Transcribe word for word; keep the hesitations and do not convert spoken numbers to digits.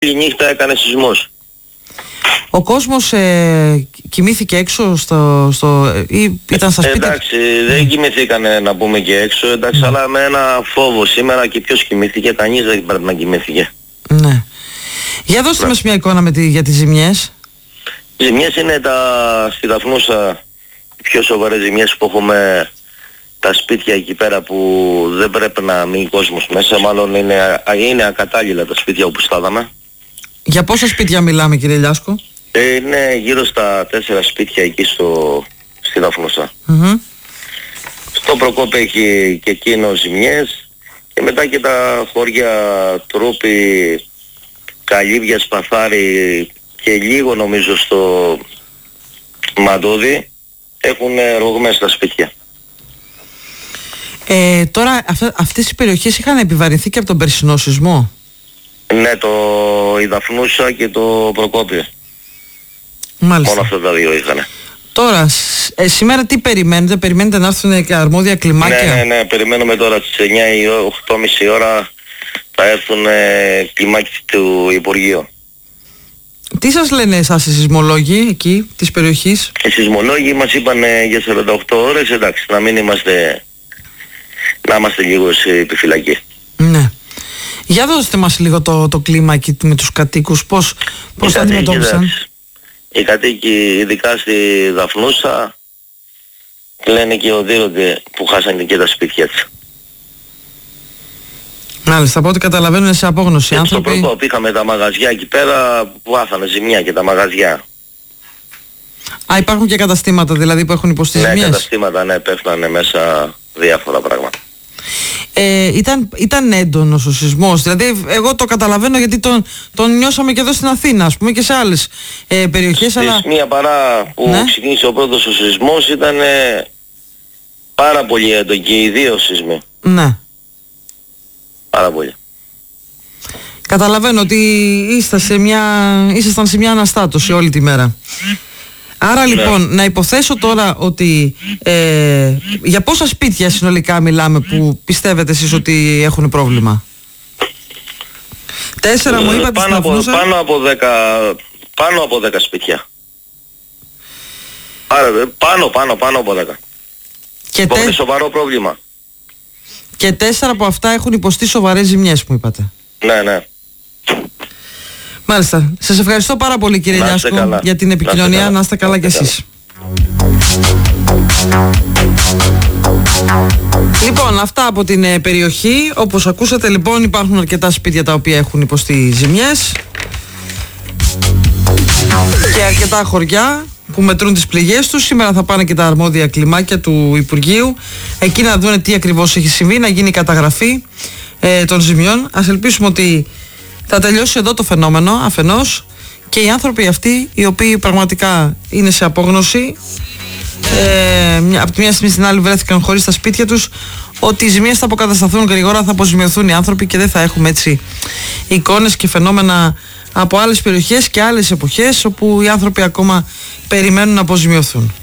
η νύχτα έκανε σεισμός. Ο κόσμος ε, κοιμήθηκε έξω στο, στο, ή ήταν στα σπίτια? Εντάξει, δεν κοιμηθήκανε να πούμε και έξω, εντάξει, mm. αλλά με ένα φόβο σήμερα και ποιος κοιμήθηκε, κανείς δεν πρέπει να κοιμήθηκε. Ναι. Για δώστε ναι. μας μια εικόνα με τη, για τις ζημιές. Οι ζημιές είναι τα, στη Δαφνούσα, οι πιο σοβαρές ζημιές που έχουμε, τα σπίτια εκεί πέρα που δεν πρέπει να μείνει κόσμος μέσα, μάλλον είναι, είναι ακατάλληλα τα σπίτια όπου στάδαμε. Για πόσα σπίτια μιλάμε, κύριε Λιάσκο? Ε, είναι γύρω στα τέσσερα σπίτια εκεί στο, στη Δαφνούσα. Mm-hmm. Στο Προκόπη έχει και εκείνο ζημιές και μετά και τα χώρια Τρούπη, Καλύβια, Σπαθάρι και λίγο νομίζω στο Μαντούδι έχουν ρογμές στα σπίτια. Ε, τώρα αυτα, αυτές οι περιοχές είχαν επιβαρυνθεί και από τον περσινό σεισμό? Ναι, το η Δαφνούσα και το Προκόπη. Μάλιστα. Μόνο αυτά τα δύο είχανε. Τώρα, ε, σήμερα τι περιμένετε? Περιμένετε να έρθουν και αρμόδια κλιμάκια? Ναι, ναι, ναι, περιμένουμε τώρα στις εννιά ή οκτώ και μισή ώρα θα έρθουν ε, κλιμάκια του Υπουργείου. Τι σας λένε εσάς οι σεισμολόγοι εκεί της περιοχής? Οι σεισμολόγοι μας είπαν ε, για σαράντα οκτώ ώρες, εντάξει, να μην είμαστε, να είμαστε λίγο σε επιφυλακή. Ναι. Για δώστε μας λίγο το, το κλίμα εκεί με τους κατοίκους, πώς, πώς θα αντιμετώπισαν? Οι κατοίκοι, ειδικά στη Δαφνούσα, λένε και οδύρονται που χάσανε και τα σπίτια τους. Μάλιστα, από ό,τι καταλαβαίνω είναι σε απόγνωση άνθρωποι. Στο Προκόπη είχαμε τα μαγαζιά εκεί πέρα που άθανε ζημιά και τα μαγαζιά. Α, υπάρχουν και καταστήματα δηλαδή που έχουν υποστεί ζημιές? Ναι, καταστήματα, ναι, πέφτανε μέσα διάφορα πράγματα. Ε, ήταν, ήταν έντονος ο σεισμός, δηλαδή εγώ το καταλαβαίνω γιατί τον, τον νιώσαμε και εδώ στην Αθήνα, ας πούμε, και σε άλλες ε, περιοχές. Στις αλλά... μία παρά που ναι. ξεκίνησε ο πρώτος ο σεισμός ήταν ε, πάρα πολύ έντονο και οι δύο σεισμοί. Ναι. Πάρα πολύ. Καταλαβαίνω ότι ήσασταν σε μια, ήσασταν σε μια αναστάτωση όλη τη μέρα. Άρα λοιπόν, ναι. να υποθέσω τώρα ότι ε, για πόσα σπίτια συνολικά μιλάμε που πιστεύετε εσείς ότι έχουν πρόβλημα? Τέσσερα ε, μου είπατε πάνω, από, πάνω, από δέκα, πάνω από δέκα σπίτια. Άρα, πάνω, πάνω, πάνω από δέκα. Και τε... είναι σοβαρό πρόβλημα. Και τέσσερα από αυτά έχουν υποστεί σοβαρές ζημιές μου είπατε? Ναι, ναι. Μάλιστα. Σας ευχαριστώ πάρα πολύ κύριε Λιάσκο για την επικοινωνία. Να είστε καλά κι εσείς. Λοιπόν, αυτά από την ε, περιοχή. Όπως ακούσατε λοιπόν υπάρχουν αρκετά σπίτια τα οποία έχουν υποστεί ζημιές και αρκετά χωριά που μετρούν τις πληγές τους. Σήμερα θα πάνε και τα αρμόδια κλιμάκια του Υπουργείου εκεί να δουν τι ακριβώς έχει συμβεί, να γίνει καταγραφή ε, των ζημιών. Ας ελπίσουμε ότι θα τελειώσει εδώ το φαινόμενο αφενός και οι άνθρωποι αυτοί οι οποίοι πραγματικά είναι σε απόγνωση ε, από τη μια στιγμή στην άλλη βρέθηκαν χωρίς τα σπίτια τους, ότι οι ζημίες θα αποκατασταθούν γρήγορα, θα αποζημιωθούν οι άνθρωποι και δεν θα έχουμε έτσι εικόνες και φαινόμενα από άλλες περιοχές και άλλες εποχές όπου οι άνθρωποι ακόμα περιμένουν να αποζημιωθούν.